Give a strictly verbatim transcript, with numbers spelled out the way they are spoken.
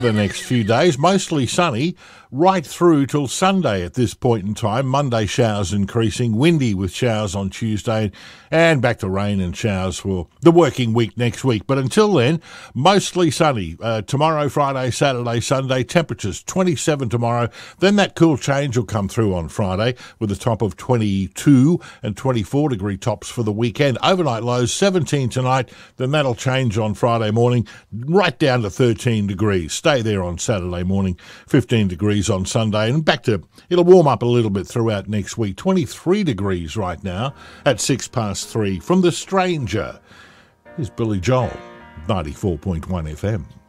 The next few days, mostly sunny, right through till Sunday at this point in time. Monday showers increasing, windy with showers on Tuesday, and back to rain and showers for the working week next week. But until then, mostly sunny. Uh, tomorrow, Friday, Saturday, Sunday, temperatures twenty-seven tomorrow. Then that cool change will come through on Friday with a top of twenty-two and twenty-four degree tops for the weekend. Overnight lows seventeen tonight, then that'll change on Friday morning, right down to thirteen degrees. Stay there on Saturday morning, fifteen degrees on Sunday, and back to, it'll warm up a little bit throughout next week. twenty-three degrees right now at six past three. From The Stranger, here's Billy Joel, ninety-four point one F M.